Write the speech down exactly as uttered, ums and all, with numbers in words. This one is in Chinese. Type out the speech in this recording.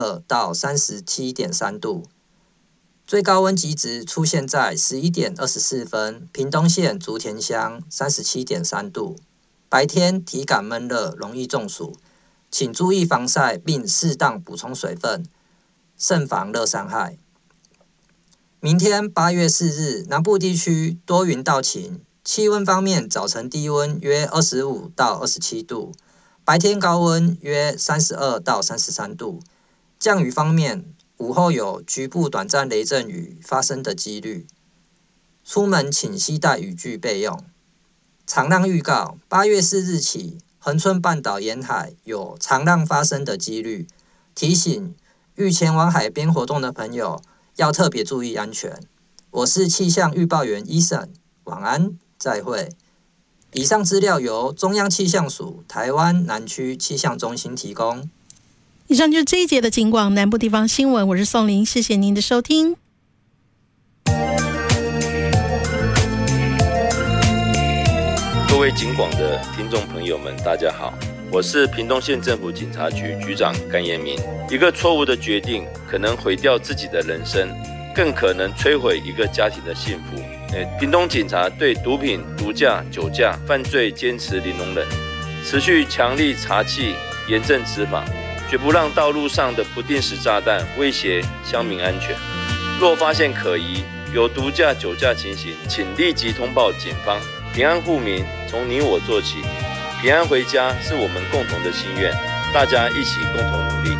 二到三十七点三度。最高温极值出现在十一点二十四分，屏东县竹田乡 三十七点三度。白天体感闷热，容易中暑，请注意防晒并适当补充水分，慎防热伤害。明天八月四日，南部地区多云到晴，气温方面，早晨低温约二十五到二十七度，白天高温约三十二到三十三度。降雨方面，午后有局部短暂雷阵雨发生的几率，出门请携带雨具备用。长浪预告：八月四日起，恒春半岛沿海有长浪发生的几率，提醒欲前往海边活动的朋友要特别注意安全。我是气象预报员伊森，晚安，再会。以上资料由中央气象署台湾南区气象中心提供。 以上就是这一节的警广南部地方新闻，我是宋玲，谢谢您的收听。 各位警广的听众朋友们，大家好，我是屏东县政府警察局局长甘彦明。一个错误的决定，可能毁掉自己的人生，更可能摧毁一个家庭的幸福。屏东警察对毒品、毒驾、酒驾犯罪坚持零容忍，持续强力查缉，严正执法，绝不让道路上的不定时炸弹威胁乡民安全。若发现可疑有毒驾、酒驾情形，请立即通报警方。平安护民，从你我做起，平安回家是我们共同的心愿，大家一起共同努力。